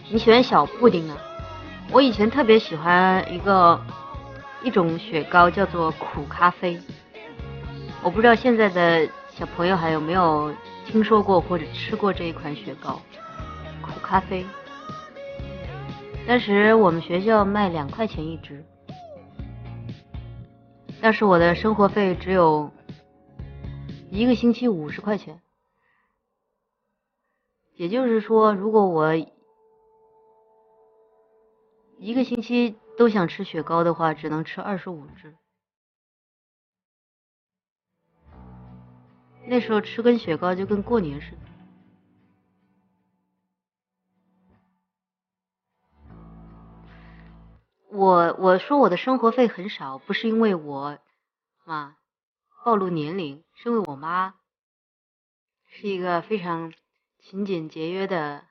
你喜欢小布丁啊？我以前特别喜欢一种雪糕，叫做苦咖啡。我不知道现在的小朋友还有没有听说过或者吃过这一款雪糕，苦咖啡。当时我们学校卖2块钱一支，但是我的生活费只有1个星期50块钱。也就是说，如果我1个星期都想吃雪糕的话，只能吃25支。那时候吃根雪糕就跟过年似的。我说我的生活费很少，不是因为我暴露年龄，是因为我妈是一个非常勤俭节约的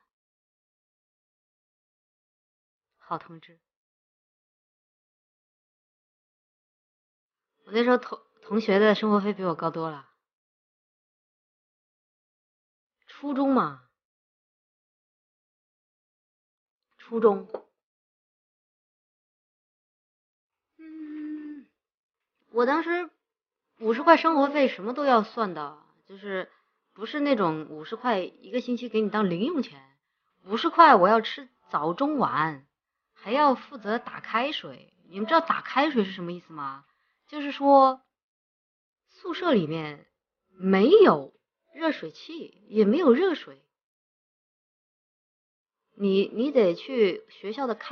好同志。我那时候同学的生活费比我高多了。初中嘛，初中，我当时50块生活费什么都要算的，就是不是那种50块1个星期给你当零用钱，50块我要吃早中晚，还要负责打开水。你们知道打开水是什么意思吗？就是说宿舍里面没有热水器，也没有热水，你得去学校的